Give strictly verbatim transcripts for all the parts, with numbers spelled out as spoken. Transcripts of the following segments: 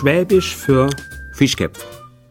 Schwäbisch für Fischköpf.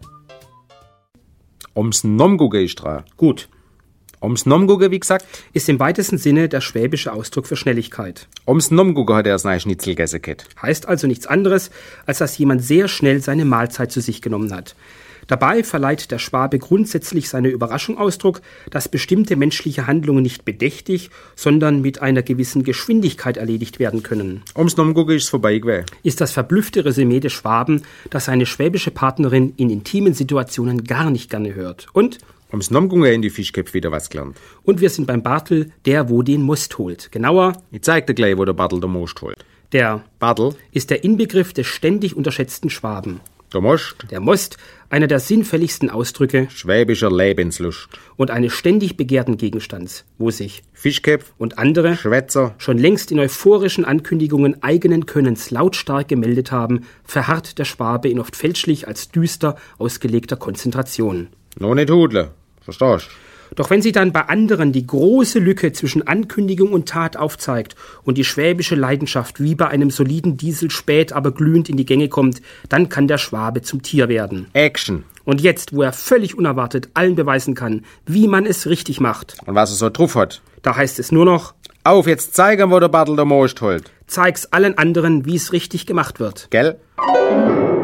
Ums Nomgucke ist dran. gut. Ums Nomgucke, wie gesagt. Ist im weitesten Sinne der schwäbische Ausdruck für Schnelligkeit. Ums Nomgucke hat er das neue Schnitzel gegessen gehabt. Heißt also nichts anderes, als dass jemand sehr schnell seine Mahlzeit zu sich genommen hat. Dabei verleiht der Schwabe grundsätzlich seine Überraschung Ausdruck, dass bestimmte menschliche Handlungen nicht bedächtig, sondern mit einer gewissen Geschwindigkeit erledigt werden können. Ums Nomgucke ist es vorbei gewesen. Ist das verblüffte Resümee des Schwaben, das seine schwäbische Partnerin in intimen Situationen gar nicht gerne hört. Und Ums Nomgucke in die Fischköpfe wieder was gelernt. Und wir sind beim Bartel, der wo den Most holt. Genauer, Ich zeig dir gleich, wo der Bartel den Most holt. der Bartel, ist der Inbegriff des ständig unterschätzten Schwaben. der Most, Der Most, einer der sinnfälligsten Ausdrücke schwäbischer Lebenslust. und eines ständig begehrten Gegenstands, wo sich Fischköpf, und andere Schwätzer, schon längst in euphorischen Ankündigungen eigenen Könnens lautstark gemeldet haben, verharrt der Schwabe in oft fälschlich als düster ausgelegter Konzentration. noch nicht hudle. Verstehst? Doch wenn sie dann bei anderen die große Lücke zwischen Ankündigung und Tat aufzeigt und die schwäbische Leidenschaft wie bei einem soliden Diesel spät, aber glühend in die Gänge kommt, dann kann der Schwabe zum Tier werden. Action. Und jetzt, wo er völlig unerwartet allen beweisen kann, wie man es richtig macht, Und was er so drauf hat. da heißt es nur noch, Auf, jetzt zeigen, wo der Bartel den Most holt. zeig's allen anderen, wie es richtig gemacht wird. Gell?